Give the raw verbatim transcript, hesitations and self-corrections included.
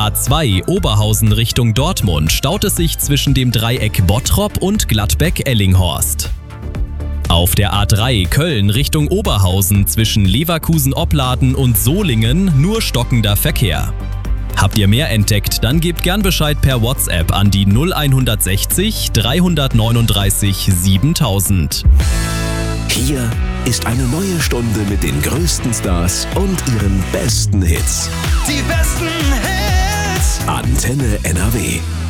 A zwei Oberhausen Richtung Dortmund staut es sich zwischen dem Dreieck Bottrop und Gladbeck-Ellinghorst. Auf der A drei Köln Richtung Oberhausen zwischen Leverkusen-Opladen und Solingen nur stockender Verkehr. Habt ihr mehr entdeckt, dann gebt gern Bescheid per WhatsApp an die null sechzig, dreihundertneununddreißig, siebentausend. Hier ist eine neue Stunde mit den größten Stars und ihren besten Hits. Die besten Hits. Antenne N R W.